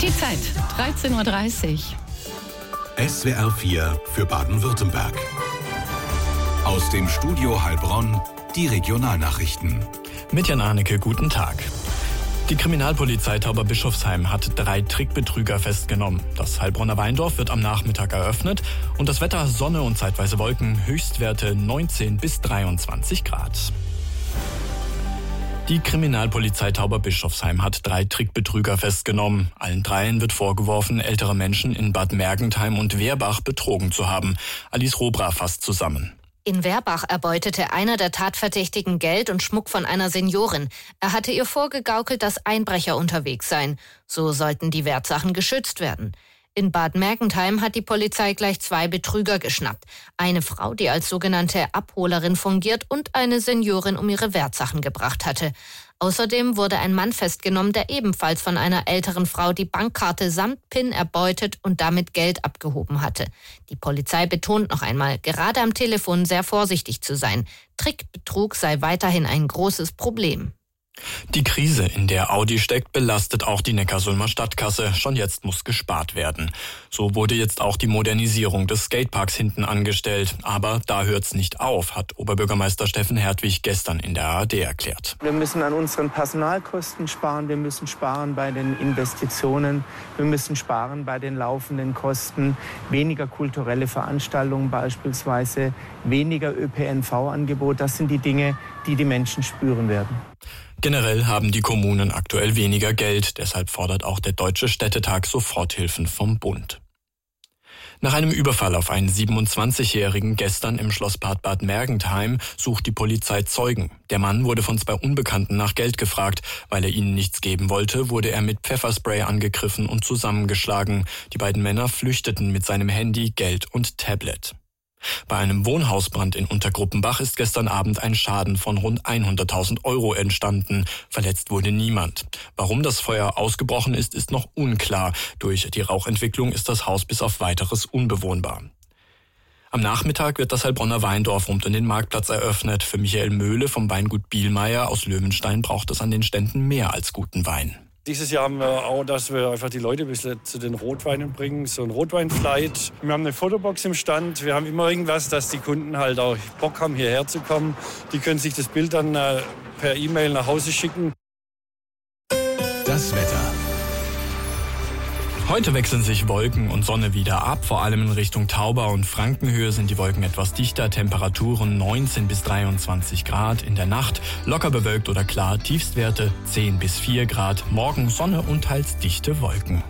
Die Zeit, 13.30 Uhr. SWR 4 für Baden-Württemberg. Aus dem Studio Heilbronn, die Regionalnachrichten. Mit Jan Arnecke, guten Tag. Die Kriminalpolizei Tauberbischofsheim hat 3 Trickbetrüger festgenommen. Das Heilbronner Weindorf wird am Nachmittag eröffnet und das Wetter Sonne und zeitweise Wolken, Höchstwerte 19 bis 23 Grad. Die Kriminalpolizei Tauberbischofsheim hat 3 Trickbetrüger festgenommen. Allen 3 wird vorgeworfen, ältere Menschen in Bad Mergentheim und Werbach betrogen zu haben. Alice Robra fasst zusammen. In Werbach erbeutete einer der Tatverdächtigen Geld und Schmuck von einer Seniorin. Er hatte ihr vorgegaukelt, dass Einbrecher unterwegs seien. So sollten die Wertsachen geschützt werden. In Bad Mergentheim hat die Polizei gleich 2 Betrüger geschnappt. Eine Frau, die als sogenannte Abholerin fungiert und eine Seniorin um ihre Wertsachen gebracht hatte. Außerdem wurde ein Mann festgenommen, der ebenfalls von einer älteren Frau die Bankkarte samt PIN erbeutet und damit Geld abgehoben hatte. Die Polizei betont noch einmal, gerade am Telefon sehr vorsichtig zu sein. Trickbetrug sei weiterhin ein großes Problem. Die Krise, in der Audi steckt, belastet auch die Neckarsulmer Stadtkasse. Schon jetzt muss gespart werden. So wurde jetzt auch die Modernisierung des Skateparks hinten angestellt. Aber da hört's nicht auf, hat Oberbürgermeister Steffen Hertwig gestern in der ARD erklärt. Wir müssen an unseren Personalkosten sparen, wir müssen sparen bei den Investitionen, wir müssen sparen bei den laufenden Kosten, weniger kulturelle Veranstaltungen beispielsweise, weniger ÖPNV-Angebot. Das sind die Dinge, die die Menschen spüren werden. Generell haben die Kommunen aktuell weniger Geld, deshalb fordert auch der Deutsche Städtetag Soforthilfen vom Bund. Nach einem Überfall auf einen 27-Jährigen gestern im Schlosspark Bad Mergentheim sucht die Polizei Zeugen. Der Mann wurde von 2 Unbekannten nach Geld gefragt. Weil er ihnen nichts geben wollte, wurde er mit Pfefferspray angegriffen und zusammengeschlagen. Die beiden Männer flüchteten mit seinem Handy, Geld und Tablet. Bei einem Wohnhausbrand in Untergruppenbach ist gestern Abend ein Schaden von rund 100.000 € entstanden. Verletzt wurde niemand. Warum das Feuer ausgebrochen ist, ist noch unklar. Durch die Rauchentwicklung ist das Haus bis auf Weiteres unbewohnbar. Am Nachmittag wird das Heilbronner Weindorf rund um den Marktplatz eröffnet. Für Michael Möhle vom Weingut Bielmeier aus Löwenstein braucht es an den Ständen mehr als guten Wein. Dieses Jahr haben wir auch, dass wir einfach die Leute ein bisschen zu den Rotweinen bringen, so ein Rotweinflight. Wir haben eine Fotobox im Stand, wir haben immer irgendwas, dass die Kunden halt auch Bock haben, hierher zu kommen. Die können sich das Bild dann per E-Mail nach Hause schicken. Das Wetter. Heute wechseln sich Wolken und Sonne wieder ab. Vor allem in Richtung Tauber und Frankenhöhe sind die Wolken etwas dichter. Temperaturen 19 bis 23 Grad. In der Nacht locker bewölkt oder klar. Tiefstwerte 10 bis 4 Grad. Morgen Sonne und teils dichte Wolken.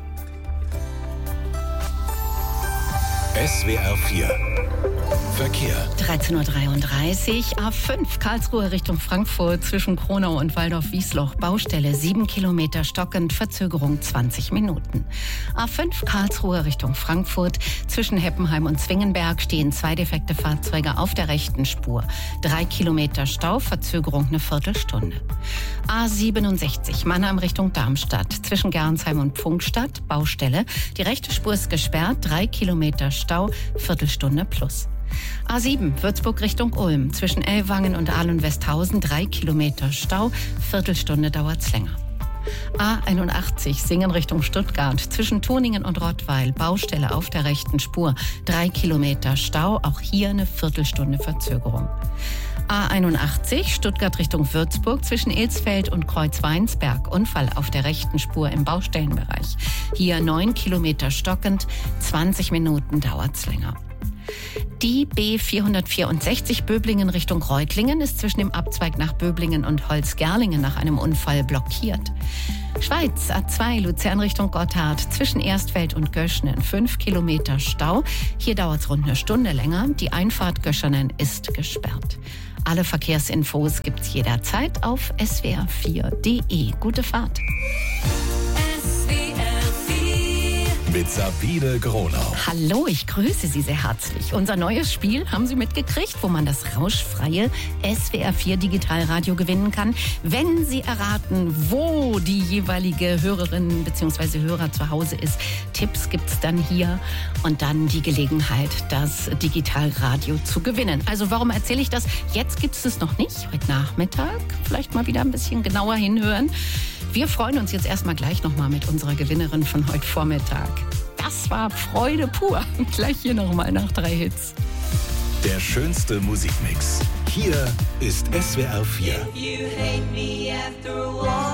SWR 4 Verkehr. 13.33 Uhr, A5 Karlsruhe Richtung Frankfurt zwischen Kronau und Waldorf-Wiesloch. Baustelle 7 Kilometer stockend, Verzögerung 20 Minuten. A5 Karlsruhe Richtung Frankfurt zwischen Heppenheim und Zwingenberg stehen 2 defekte Fahrzeuge auf der rechten Spur. 3 Kilometer Stau, Verzögerung eine Viertelstunde. A67 Mannheim Richtung Darmstadt zwischen Gernsheim und Pfungstadt. Baustelle. Die rechte Spur ist gesperrt, 3 Kilometer Stau, Viertelstunde plus. A7 Würzburg Richtung Ulm zwischen Ellwangen und Aalen-Westhausen 3 Kilometer Stau, Viertelstunde dauert's länger. A81 Singen Richtung Stuttgart zwischen Tuningen und Rottweil, Baustelle auf der rechten Spur, 3 Kilometer Stau, auch hier eine Viertelstunde Verzögerung. A81 Stuttgart Richtung Würzburg zwischen Ilsfeld und Kreuzweinsberg, Unfall auf der rechten Spur im Baustellenbereich. Hier 9 Kilometer stockend, 20 Minuten dauert's länger. Die B464 Böblingen Richtung Reutlingen ist zwischen dem Abzweig nach Böblingen und Holzgerlingen nach einem Unfall blockiert. Schweiz A2 Luzern Richtung Gotthard zwischen Erstfeld und Göschenen 5 Kilometer Stau. Hier dauert es rund eine Stunde länger. Die Einfahrt Göschenen ist gesperrt. Alle Verkehrsinfos gibt's jederzeit auf swr4.de. Gute Fahrt. Mit mit Sabine Gronau. Hallo, ich grüße Sie sehr herzlich. Unser neues Spiel haben Sie mitgekriegt, wo man das rauschfreie SWR 4 Digitalradio gewinnen kann, wenn Sie erraten, wo die jeweilige Hörerin bzw. Hörer zu Hause ist. Tipps gibt's dann hier und dann die Gelegenheit, das Digitalradio zu gewinnen. Also warum erzähle ich das? Jetzt gibt's es noch nicht. Heute Nachmittag vielleicht mal wieder ein bisschen genauer hinhören. Wir freuen uns jetzt erstmal gleich nochmal mit unserer Gewinnerin von heute Vormittag. Das war Freude pur. Gleich hier nochmal nach 3 Hits. Der schönste Musikmix. Hier ist SWR 4. If you hate me after a while.